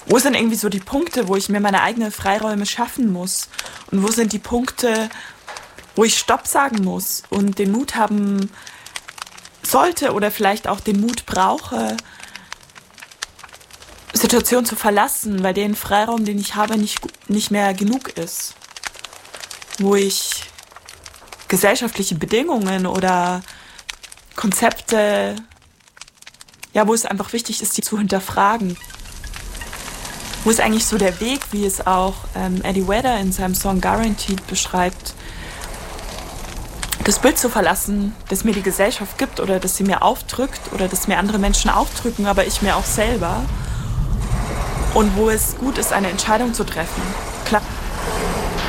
Wo sind irgendwie so die Punkte, wo ich mir meine eigenen Freiräume schaffen muss? Und wo sind die Punkte, wo ich Stopp sagen muss und den Mut haben sollte oder vielleicht auch den Mut brauche, Situationen zu verlassen, weil den Freiraum, den ich habe, nicht mehr genug ist. Wo ich gesellschaftliche Bedingungen oder Konzepte, ja, wo es einfach wichtig ist, die zu hinterfragen. Wo ist eigentlich so der Weg, wie es auch Eddie Vedder in seinem Song Guaranteed beschreibt, das Bild zu verlassen, das mir die Gesellschaft gibt oder das sie mir aufdrückt oder das mir andere Menschen aufdrücken, aber ich mir auch selber. Und wo es gut ist, eine Entscheidung zu treffen. Klar.